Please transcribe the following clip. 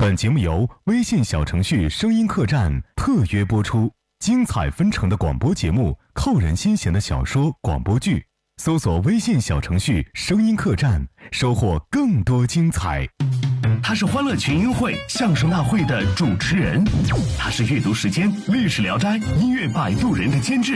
本节目由微信小程序声音客栈特约播出，精彩纷呈的广播节目，扣人心弦的小说、广播剧，搜索微信小程序声音客栈，收获更多精彩。 他是欢乐群英会相声大会的主持人，他是阅读时间历史聊斋音乐摆渡人的监制。